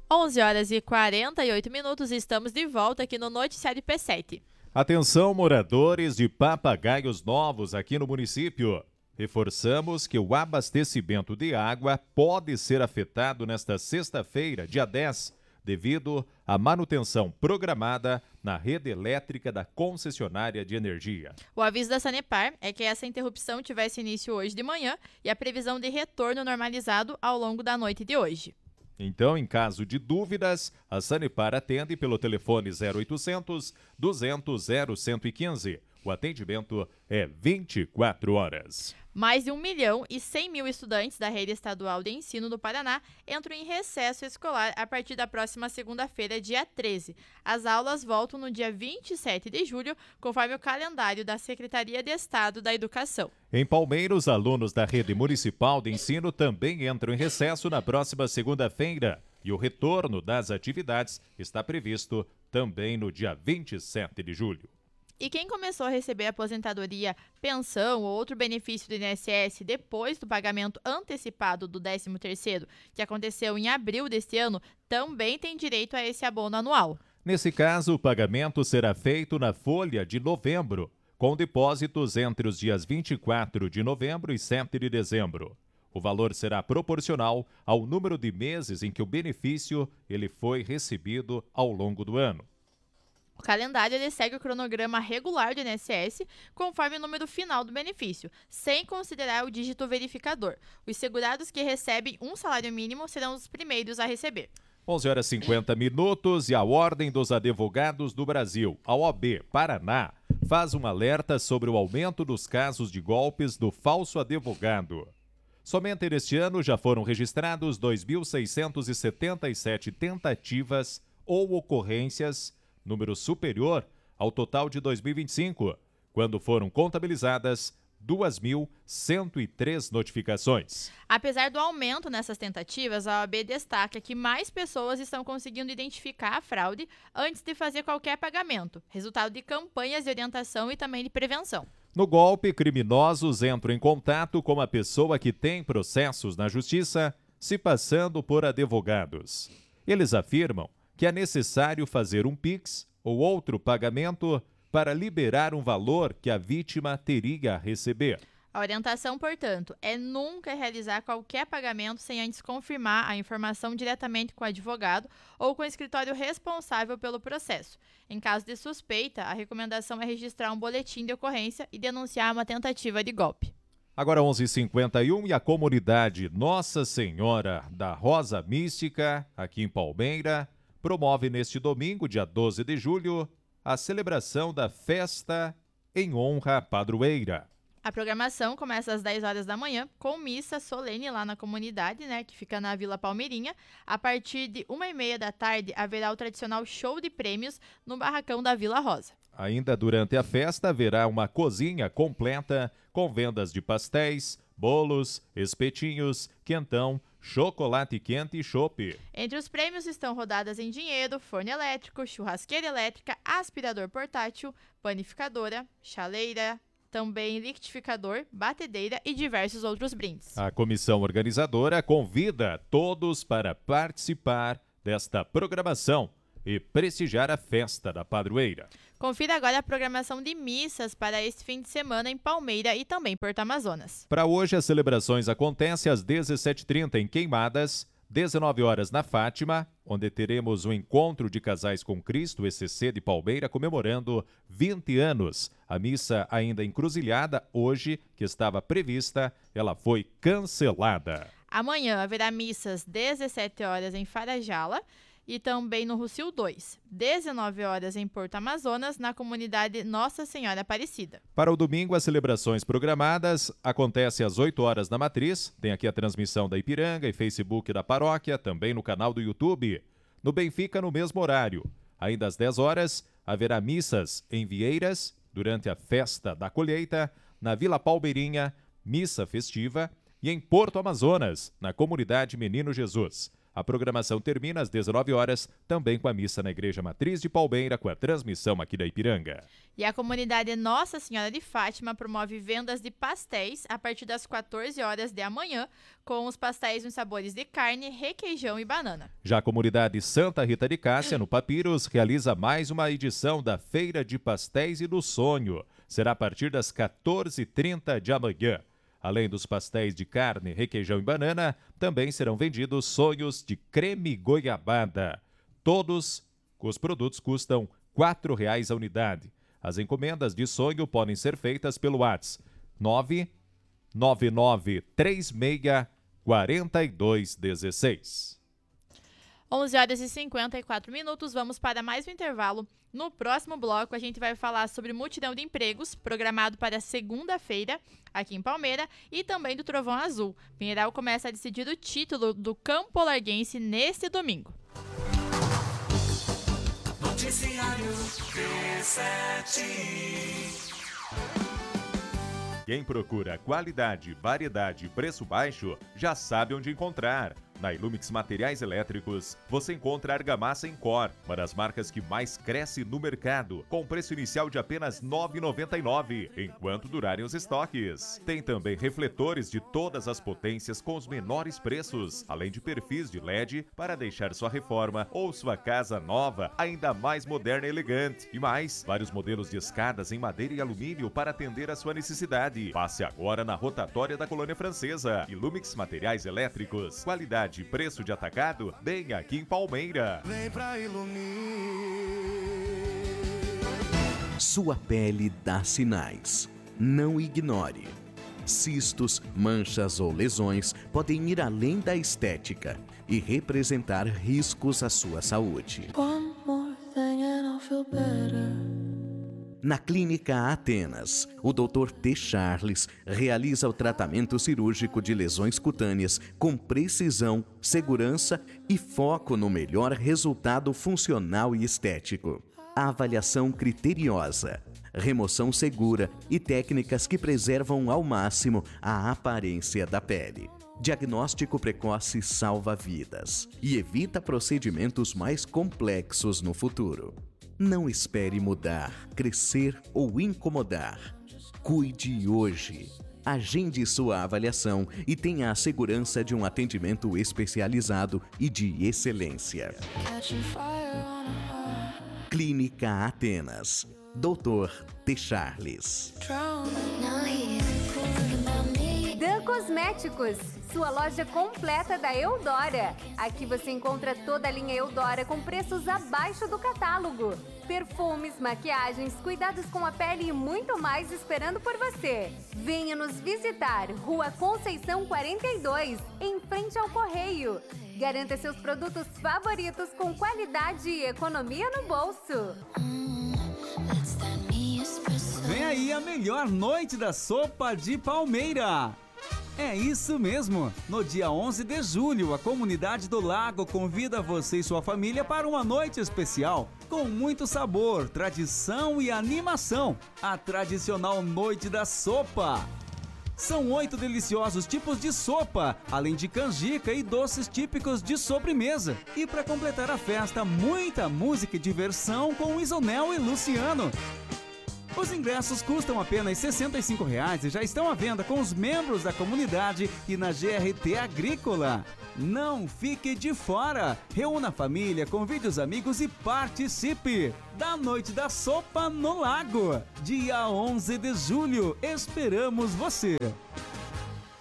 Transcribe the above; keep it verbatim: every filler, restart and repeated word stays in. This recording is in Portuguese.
onze horas e quarenta e oito minutos, estamos de volta aqui no Noticiário P sete. Atenção, moradores de Papagaios Novos aqui no município. Reforçamos que o abastecimento de água pode ser afetado nesta sexta-feira, dia dez, devido à manutenção programada na rede elétrica da concessionária de energia. O aviso da Sanepar é que essa interrupção tivesse início hoje de manhã e a previsão de retorno normalizado ao longo da noite de hoje. Então, em caso de dúvidas, a Sanepar atende pelo telefone zero oitocentos, duzentos, zero cento e quinze. O atendimento é vinte e quatro horas. Mais de um milhão e cem mil estudantes da rede estadual de ensino do Paraná entram em recesso escolar a partir da próxima segunda-feira, dia treze. As aulas voltam no dia vinte e sete de julho, conforme o calendário da Secretaria de Estado da Educação. Em Palmeiras, alunos da rede municipal de ensino também entram em recesso na próxima segunda-feira. E o retorno das atividades está previsto também no dia vinte e sete de julho. E quem começou a receber aposentadoria, pensão ou outro benefício do I N S S depois do pagamento antecipado do décimo terceiro, que aconteceu em abril deste ano, também tem direito a esse abono anual. Nesse caso, o pagamento será feito na folha de novembro, com depósitos entre os dias vinte e quatro de novembro e sete de dezembro. O valor será proporcional ao número de meses em que o benefício ele foi recebido ao longo do ano. O calendário ele segue o cronograma regular do I N S S, conforme o número final do benefício, sem considerar o dígito verificador. Os segurados que recebem um salário mínimo serão os primeiros a receber. onze horas e cinquenta minutos e a Ordem dos Advogados do Brasil, a O A B Paraná, faz um alerta sobre o aumento dos casos de golpes do falso advogado. Somente neste ano já foram registrados dois mil seiscentos e setenta e sete tentativas ou ocorrências, número superior ao total de dois mil e vinte e cinco, quando foram contabilizadas duas mil cento e três notificações. Apesar do aumento nessas tentativas, a O A B destaca que mais pessoas estão conseguindo identificar a fraude antes de fazer qualquer pagamento, resultado de campanhas de orientação e também de prevenção. No golpe, criminosos entram em contato com a pessoa que tem processos na justiça, se passando por advogados. Eles afirmam que é necessário fazer um Pix ou outro pagamento para liberar um valor que a vítima teria a receber. A orientação, portanto, é nunca realizar qualquer pagamento sem antes confirmar a informação diretamente com o advogado ou com o escritório responsável pelo processo. Em caso de suspeita, a recomendação é registrar um boletim de ocorrência e denunciar uma tentativa de golpe. Agora onze e cinquenta e um e a comunidade Nossa Senhora da Rosa Mística, aqui em Palmeira, promove neste domingo, dia doze de julho, a celebração da festa em honra à padroeira. A programação começa às dez horas da manhã, com missa solene lá na comunidade, né, que fica na Vila Palmeirinha. A partir de uma e meia da tarde, haverá o tradicional show de prêmios no barracão da Vila Rosa. Ainda durante a festa, haverá uma cozinha completa com vendas de pastéis, bolos, espetinhos, quentão, chocolate quente e chopp. Entre os prêmios estão rodadas em dinheiro, forno elétrico, churrasqueira elétrica, aspirador portátil, panificadora, chaleira, também liquidificador, batedeira e diversos outros brindes. A comissão organizadora convida todos para participar desta programação e prestigiar a festa da padroeira. Confira agora a programação de missas para este fim de semana em Palmeira e também Porto Amazonas. Para hoje, as celebrações acontecem às dezessete e trinta em Queimadas, dezenove horas na Fátima, onde teremos o Encontro de Casais com Cristo, E C C de Palmeira, comemorando vinte anos. A missa ainda encruzilhada hoje, que estava prevista, ela foi cancelada. Amanhã haverá missas dezessete horas em Farajala e também no Rossio dois, dezenove horas em Porto Amazonas, na comunidade Nossa Senhora Aparecida. Para o domingo, as celebrações programadas acontecem às oito horas na Matriz, tem aqui a transmissão da Ipiranga e Facebook da Paróquia, também no canal do YouTube. No Benfica, no mesmo horário. Ainda às dez horas, haverá missas em Vieiras, durante a festa da colheita, na Vila Palmeirinha, missa festiva, e em Porto Amazonas, na comunidade Menino Jesus. A programação termina às dezenove horas, também com a missa na Igreja Matriz de Palmeira, com a transmissão aqui da Ipiranga. E a comunidade Nossa Senhora de Fátima promove vendas de pastéis a partir das quatorze horas de amanhã, com os pastéis nos sabores de carne, requeijão e banana. Já a comunidade Santa Rita de Cássia, no Papiros, realiza mais uma edição da Feira de Pastéis e do Sonho. Será a partir das quatorze e trinta de amanhã. Além dos pastéis de carne, requeijão e banana, também serão vendidos sonhos de creme goiabada. Todos os produtos custam quatro reais a unidade. As encomendas de sonho podem ser feitas pelo WhatsApp nove nove nove três seis quatro dois um seis. onze horas e cinquenta e quatro minutos, vamos para mais um intervalo. No próximo bloco, a gente vai falar sobre multidão de empregos, programado para segunda-feira, aqui em Palmeira, e também do Trovão Azul. Pinheiral começa a decidir o título do Campo Larguense neste domingo. Noticiário T sete. Quem procura qualidade, variedade e preço baixo, já sabe onde encontrar. Na Ilumix Materiais Elétricos, você encontra a argamassa Encore, uma das marcas que mais cresce no mercado, com preço inicial de apenas nove reais e noventa e nove centavos, enquanto durarem os estoques. Tem também refletores de todas as potências com os menores preços, além de perfis de L E D para deixar sua reforma ou sua casa nova ainda mais moderna e elegante. E mais, vários modelos de escadas em madeira e alumínio para atender a sua necessidade. Passe agora na rotatória da Colônia Francesa. Ilumix Materiais Elétricos, qualidade e preço de atacado, bem aqui em Palmeira. Vem pra Ilumir. Sua pele dá sinais. Não ignore. Cistos, manchas ou lesões podem ir além da estética e representar riscos à sua saúde. One more thing and I'll feel better. Na Clínica Atenas, o doutor T. Charles realiza o tratamento cirúrgico de lesões cutâneas com precisão, segurança e foco no melhor resultado funcional e estético. A avaliação criteriosa, remoção segura e técnicas que preservam ao máximo a aparência da pele. Diagnóstico precoce salva vidas e evita procedimentos mais complexos no futuro. Não espere mudar, crescer ou incomodar. Cuide hoje. Agende sua avaliação e tenha a segurança de um atendimento especializado e de excelência. Clínica Atenas. doutor T. Charles. Dan Cosméticos, sua loja completa da Eudora. Aqui você encontra toda a linha Eudora com preços abaixo do catálogo. Perfumes, maquiagens, cuidados com a pele e muito mais esperando por você. Venha nos visitar, Rua Conceição quarenta e dois, em frente ao Correio. Garanta seus produtos favoritos com qualidade e economia no bolso. Vem aí a melhor noite da sopa de Palmeira. É isso mesmo! No dia onze de julho, a comunidade do Lago convida você e sua família para uma noite especial, com muito sabor, tradição e animação. A tradicional Noite da Sopa. São oito deliciosos tipos de sopa, além de canjica e doces típicos de sobremesa. E para completar a festa, muita música e diversão com Isonel e Luciano. Os ingressos custam apenas sessenta e cinco reais e já estão à venda com os membros da comunidade e na G R T Agrícola. Não fique de fora! Reúna a família, convide os amigos e participe! Da Noite da Sopa no Lago. Dia onze de julho, esperamos você!